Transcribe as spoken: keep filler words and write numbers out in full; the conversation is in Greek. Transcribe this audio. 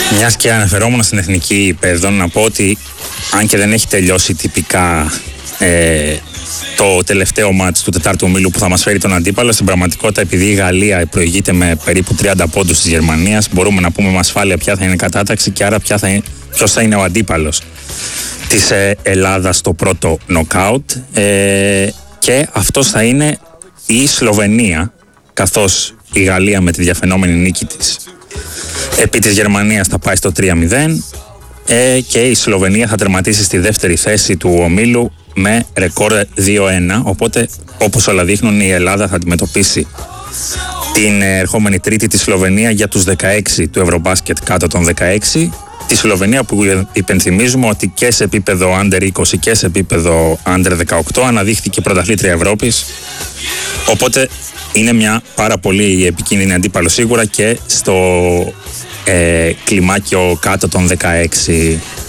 Μιας και αναφερόμουν στην εθνική παιδόν, να πω ότι αν και δεν έχει τελειώσει τυπικά ε, το τελευταίο μάτς του τετάρτου ομίλου που θα μας φέρει τον αντίπαλο, στην πραγματικότητα, επειδή η Γαλλία προηγείται με περίπου τριάντα πόντους της Γερμανίας, μπορούμε να πούμε με ασφάλεια ποια θα είναι η κατάταξη και άρα ποια θα είναι, ποιος θα είναι ο αντίπαλος της ε, Ελλάδας στο πρώτο νοκάουτ, ε, και αυτός θα είναι η Σλοβενία, καθώς η Γαλλία με τη διαφαινόμενη νίκη της επί της Γερμανίας θα πάει στο τρία μηδέν, ε, και η Σλοβενία θα τερματίσει στη δεύτερη θέση του ομίλου με ρεκόρ δύο ένα, οπότε όπως όλα δείχνουν η Ελλάδα θα αντιμετωπίσει την ερχόμενη τρίτη τη Σλοβενία για τους δεκαέξι του Ευρωμπάσκετ κάτω των δεκαέξι, τη Σλοβενία που υπενθυμίζουμε ότι και σε επίπεδο άντερ είκοσι και σε επίπεδο άντερ δεκαοκτώ αναδείχθηκε πρωταθλήτρια Ευρώπης, οπότε είναι μια πάρα πολύ επικίνδυνη αντίπαλο σίγουρα και στο ε, κλιμάκιο κάτω των δεκαέξι.